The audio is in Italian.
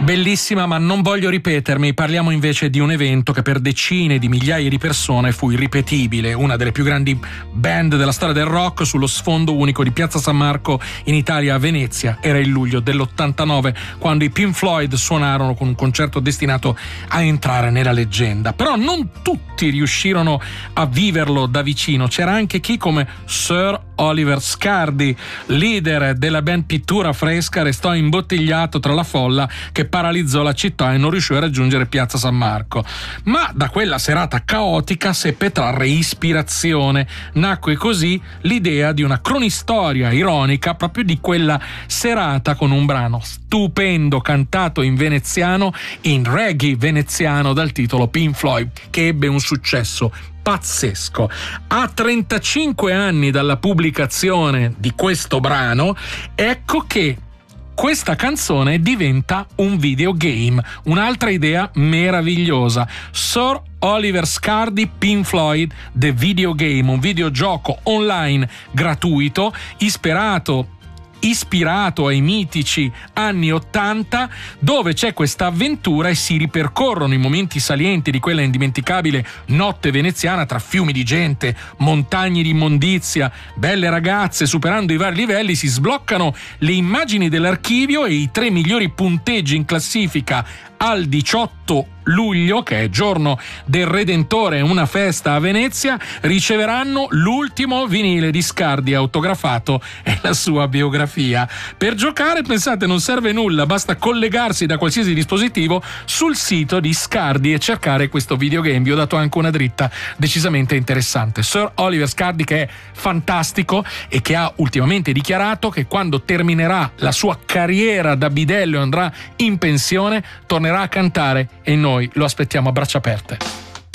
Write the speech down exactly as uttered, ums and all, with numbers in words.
Bellissima, ma non voglio ripetermi. Parliamo invece di un evento che per decine di migliaia di persone fu irripetibile, una delle più grandi band della storia del rock sullo sfondo unico di Piazza San Marco in Italia a Venezia. Era il luglio dell'ottantanove quando i Pink Floyd suonarono con un concerto destinato a entrare nella leggenda. Però non tutti riuscirono a viverlo da vicino. C'era anche chi, come Sir Oliver Scardi, leader della band Pittura Fresca, restò imbottigliato tra la folla che paralizzò la città e non riuscì a raggiungere Piazza San Marco. Ma da quella serata caotica seppe trarre ispirazione. Nacque così l'idea di una cronistoria ironica proprio di quella serata, con un brano stupendo cantato in veneziano, in reggae veneziano dal titolo Pink Floyd, che ebbe un successo pazzesco. A trentacinque anni dalla pubblicazione di questo brano, ecco che questa canzone diventa un videogame, un'altra idea meravigliosa. Sir Oliver Scardi, Pink Floyd, The Video Game, un videogioco online gratuito ispirato ispirato ai mitici anni ottanta, dove c'è questa avventura e si ripercorrono i momenti salienti di quella indimenticabile notte veneziana tra fiumi di gente, montagne di immondizia, belle ragazze. Superando i vari livelli si sbloccano le immagini dell'archivio e i tre migliori punteggi in classifica al diciotto luglio, che è giorno del Redentore, una festa a Venezia, riceveranno l'ultimo vinile di Scardi autografato e la sua biografia. Per giocare, pensate, non serve nulla, basta collegarsi da qualsiasi dispositivo sul sito di Scardi e cercare questo videogame. Vi ho dato anche una dritta decisamente interessante. Sir Oliver Scardi, che è fantastico e che ha ultimamente dichiarato che quando terminerà la sua carriera da bidello e andrà in pensione tornerà a cantare, e noi lo aspettiamo a braccia aperte.